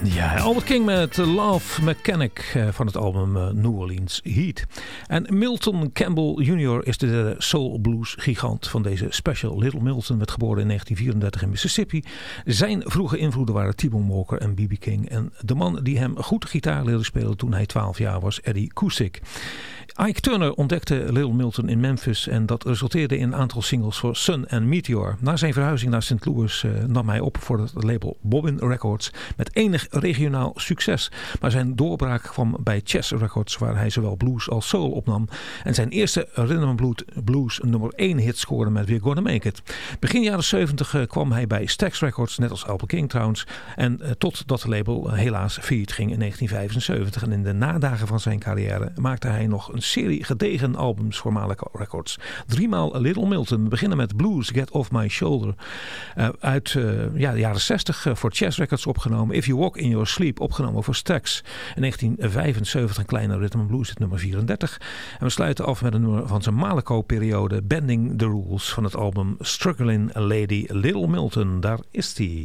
Ja, Albert King met Love Mechanic van het album New Orleans Heat. En Milton Campbell Jr. is de soul blues gigant van deze special. Little Milton werd geboren in 1934 in Mississippi. Zijn vroege invloeden waren T-Bone Walker en B.B. King. En de man die hem goed gitaar leerde spelen toen hij 12 jaar was, Eddie Kusick. Ike Turner ontdekte Little Milton in Memphis en dat resulteerde in een aantal singles voor Sun en Meteor. Na zijn verhuizing naar St. Louis nam hij op voor het label Bobbin Records met enig regionaal succes. Maar zijn doorbraak kwam bij Chess Records, waar hij zowel blues als soul opnam en zijn eerste rhythm and blues nummer 1 hit scoorde met We're Gonna Make It. Begin jaren 70 kwam hij bij Stax Records, net als Albert King trouwens, en tot dat label helaas failliet ging in 1975. En in de nadagen van zijn carrière maakte hij nog een serie gedegen albums voor Malaco Records. 3 maal Little Milton. We beginnen met Blues, Get Off My Shoulder. Uit de jaren 60 voor Chess Records opgenomen. If You Walk In Your Sleep opgenomen voor Stax. In 1975 een kleine rhythm and blues, het nummer 34. En we sluiten af met een nummer van zijn Malaco periode, Bending the Rules, van het album Struggling Lady Little Milton. Daar is die.